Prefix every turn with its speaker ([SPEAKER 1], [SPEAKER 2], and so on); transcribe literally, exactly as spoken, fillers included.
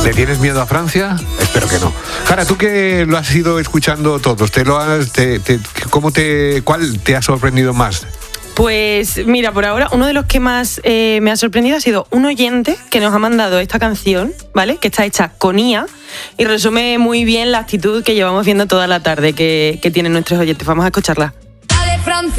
[SPEAKER 1] ¿Le tienes miedo a Francia? Espero que no. Jara, tú que lo has ido escuchando todos, ¿te lo has, te, te, ¿cómo te, cuál te ha sorprendido más?
[SPEAKER 2] Pues mira, por ahora uno de los que más eh, me ha sorprendido ha sido un oyente que nos ha mandado esta canción, ¿vale? Que está hecha con I A y resume muy bien la actitud que llevamos viendo toda la tarde que, que tienen nuestros oyentes. Vamos a escucharla.